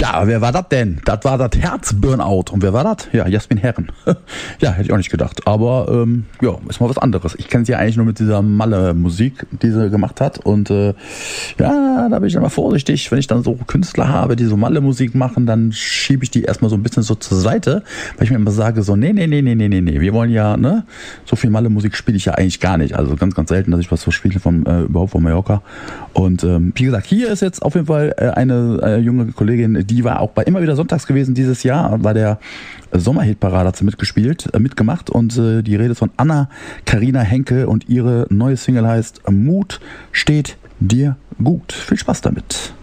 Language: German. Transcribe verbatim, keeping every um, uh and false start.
Ja, wer war das denn? Das war das Herz-Burnout. Und wer war das? Ja, Jasmin Herren. Ja, hätte ich auch nicht gedacht. Aber ähm, ja, ist mal was anderes. Ich kenne sie ja eigentlich nur mit dieser Malle-Musik, die sie gemacht hat. Und äh, ja, da bin ich immer vorsichtig. Wenn ich dann so Künstler habe, die so Malle-Musik machen, dann schiebe ich die erstmal so ein bisschen so zur Seite, weil ich mir immer sage, so, nee, nee, nee, nee, nee, nee, nee. Wir wollen ja, ne, so viel Malle-Musik spiele ich ja eigentlich gar nicht. Also ganz, ganz selten, dass ich was so spiele von, äh, überhaupt von Mallorca. Und ähm, wie gesagt, hier ist jetzt auf jeden Fall äh, eine äh, junge Kollegin, die war auch bei immer wieder sonntags gewesen dieses Jahr, bei der Sommerhitparade hat sie mitgespielt, äh, mitgemacht und äh, die Rede ist von Anna-Karina Henke und ihre neue Single heißt Mut steht dir gut. Viel Spaß damit.